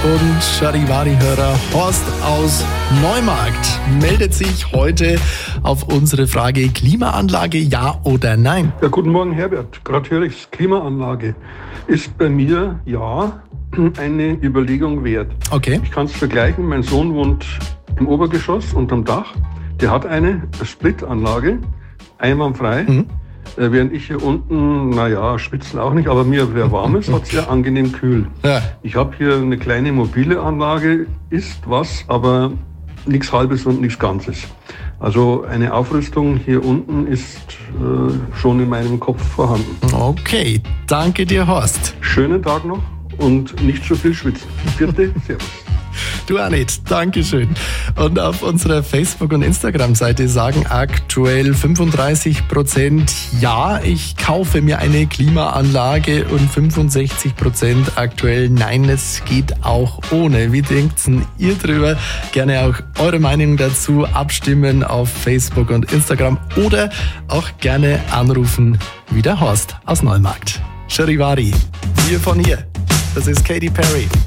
und Charivari-Hörer Horst aus Neumarkt meldet sich heute auf unsere Frage Klimaanlage, ja oder nein? Ja, guten Morgen Herbert, gerade höre ich's, Klimaanlage ist bei mir ja eine Überlegung wert. Okay. Ich kann es vergleichen, mein Sohn wohnt im Obergeschoss unterm Dach, der hat eine Splitanlage, einwandfrei. Während ich hier unten, schwitzen auch nicht, aber mir wer warm ist, hat sehr angenehm kühl. Ja. Ich habe hier eine kleine mobile Anlage, ist was, aber nichts Halbes und nichts Ganzes. Also eine Aufrüstung hier unten ist schon in meinem Kopf vorhanden. Okay, danke dir Horst. Schönen Tag noch und nicht so viel schwitzen. Vierte, servus. Du auch nicht. Dankeschön. Und auf unserer Facebook- und Instagram-Seite sagen aktuell 35% ja, ich kaufe mir eine Klimaanlage und 65% aktuell nein, es geht auch ohne. Wie denkt ihr drüber? Gerne auch eure Meinung dazu abstimmen auf Facebook und Instagram oder auch gerne anrufen wie der Horst aus Neumarkt. Charivari, hier von hier. Das ist Katy Perry.